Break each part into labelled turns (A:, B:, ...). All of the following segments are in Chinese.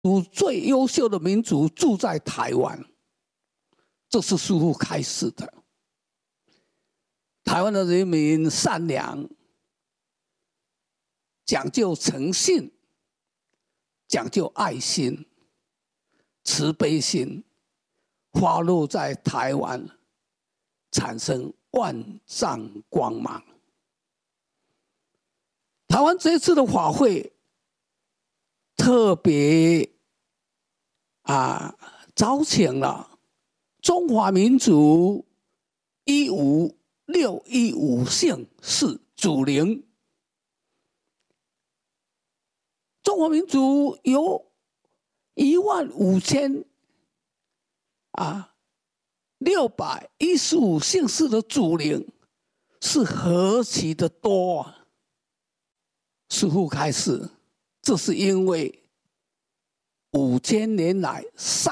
A: 最优秀的民族住在台湾，这是师父开始的。台湾的人民善良，讲究诚信，讲究爱心、慈悲心，发露在台湾，产生万丈光芒。台湾这次的法会特别招请了中华民族15615姓氏祖灵。中华民族有15615姓氏的祖灵，是何其的多啊！师父开始，这是因为5000年来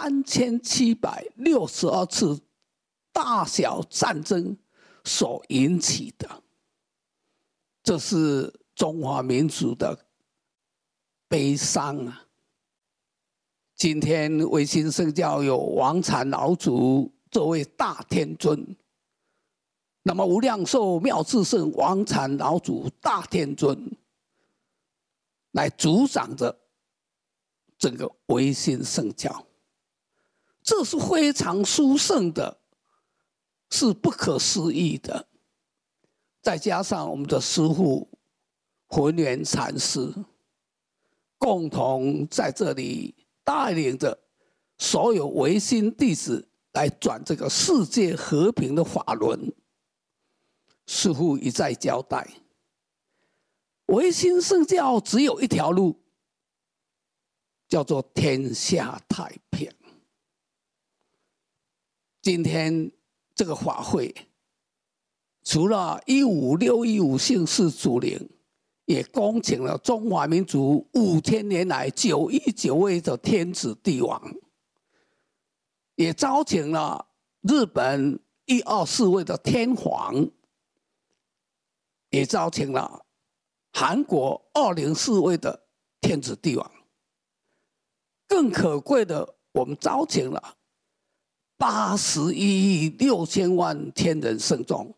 A: 3762次大小战争所引起的，这是中华民族的悲伤啊！今天维新圣教有王禅老祖这位大天尊，那么无量寿妙智圣王禅老祖大天尊来主掌着整个维新圣教，这是非常殊胜的，是不可思议的。再加上我们的师父弘源禅师，共同在这里带领着所有维新弟子来转这个世界和平的法轮。师父一再交代，维新圣教只有一条路，叫做天下太平。今天这个法会，除了15615姓氏祖灵，也恭请了中华民族5000年来919位的天子帝王，也招请了日本124位的天皇，也招请了韩国204位的天子帝王。更可贵的，我们招请了81亿6千万天人圣众，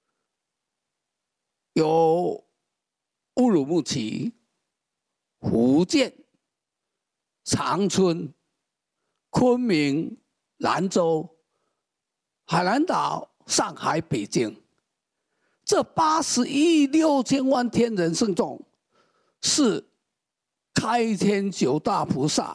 A: 有乌鲁木齐、福建、长春、昆明、兰州、海南岛、上海、北京。这81亿6千万天人圣众是开天9大菩萨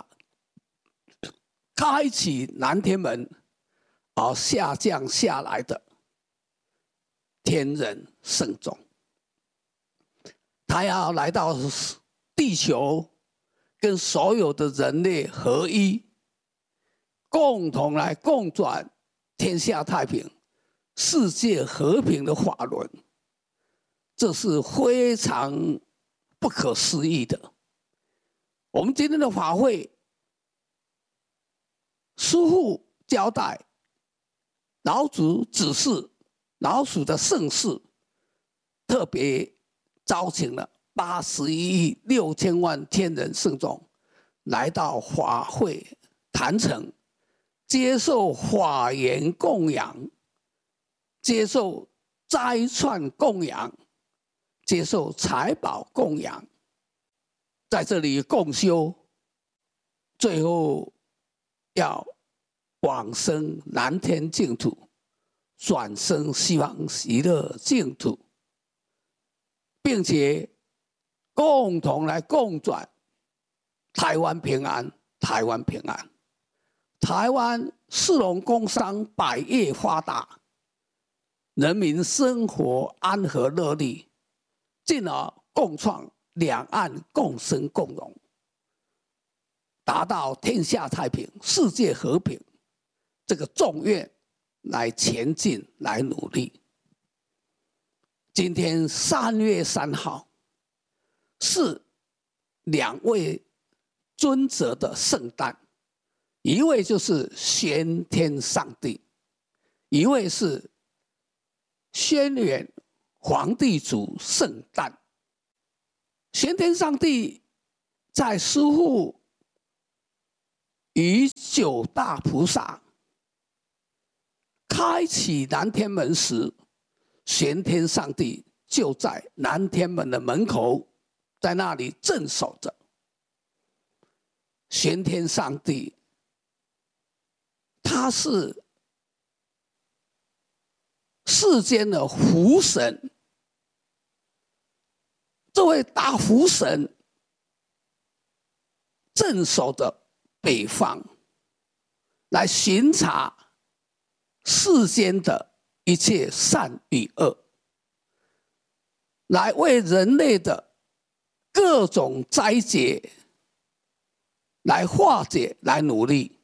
A: 开启南天门而下降下来的天人圣众，他要来到地球，跟所有的人类合一，共同来共转天下太平、世界和平的法轮，这是非常不可思议的。我们今天的法会，师父交代，老祖指示，老祖的盛世，特别招请了81亿6千万天人圣众来到法会坛城，接受法言供养，接受斋串供养，接受财宝供养，在这里共修，最后要往生南天净土，转生西方极乐净土，并且共同来共转台湾平安，台湾平安，台湾市容工商百业发达，人民生活安和乐利，进而共创两岸共生共荣，达到天下太平、世界和平这个重愿来前进，来努力。今天3月3号是2位尊者的圣诞，一位就是玄天上帝，一位是轩辕皇帝主圣诞。玄天上帝在师父与九大菩萨开启南天门时，玄天上帝就在南天门的门口，在那里镇守着。玄天上帝，他是世间的福神。这位大福神镇守着北方，来巡查世间的一切善与恶，来为人类的各种灾劫来化解，来努力。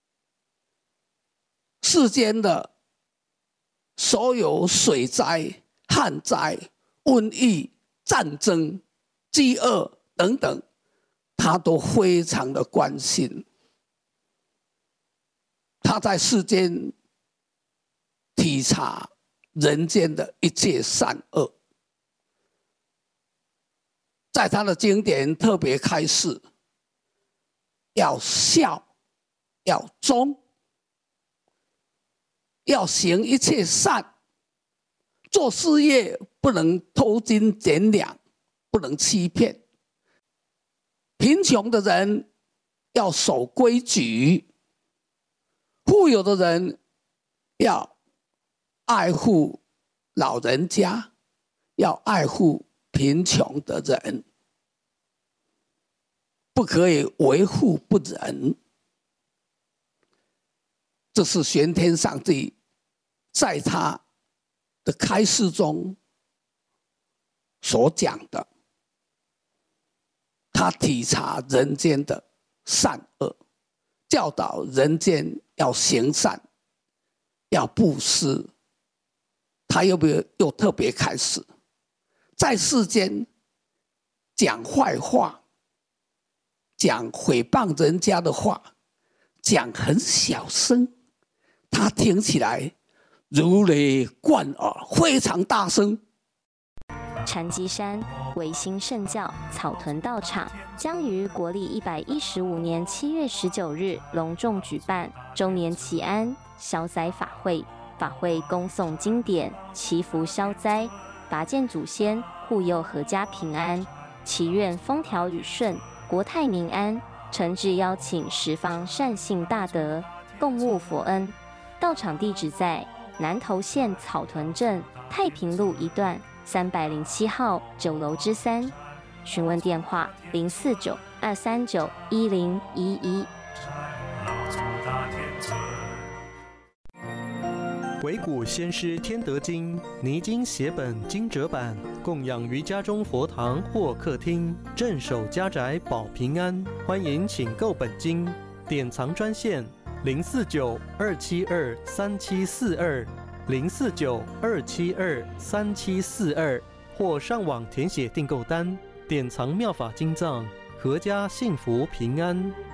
A: 世间的所有水灾、旱灾、瘟疫、战争、饥饿等等，他都非常的关心。他在世间体察人间的一切善恶，在他的经典特别开示，要孝，要忠，要行一切善，做事业不能偷斤减两，不能欺骗。贫穷的人要守规矩，富有的人要爱护老人家，要爱护贫穷的人，不可以为富不仁。这是玄天上帝在他的开示中所讲的。他体察人间的善恶，教导人间要行善，要布施。他又特别开始，在世间讲坏话，讲诽谤人家的话，讲很小声，他听起来如雷贯耳，非常大声。
B: 禅机山维新圣教草屯道场将于国历115年7月19日隆重举办周年祈安消灾法会，法会恭诵经典，祈福消灾，拔剑祖先，护佑阖家平安，祈愿风调雨顺，国泰民安。诚挚邀请十方善信大德共沐佛恩。道场地址在南投县草屯镇太平路一段307号9楼之3，询问电话049-239-1011。
C: 惟古先师天德经拟经写本经折版，供养于家中佛堂或客厅，镇守家宅保平安。欢迎请购本经，典藏专线049-272-3742，049-272-3742，或上网填写订购单，典藏妙法经藏，阖家幸福平安。